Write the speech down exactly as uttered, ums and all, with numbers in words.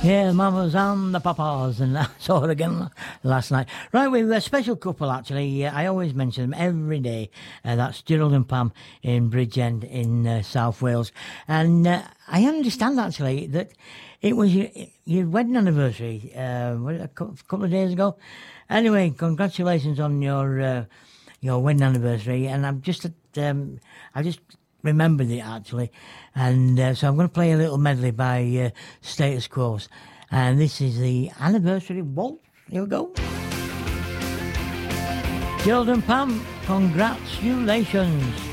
Yeah, the mamas and the papas, and I saw it again last night. Right, we've a special couple, actually. Uh, I always mention them every day. Uh, that's Gerald and Pam in Bridgend in uh, South Wales. And uh, I understand, actually, that it was your, your wedding anniversary uh, was it a couple of days ago. Anyway, congratulations on your uh, your wedding anniversary. And I'm just, um, I just... remembered it actually, and uh, so I'm going to play a little medley by uh, Status Quo, and this is the anniversary waltz. Here we go. Gerald and Pam, congratulations.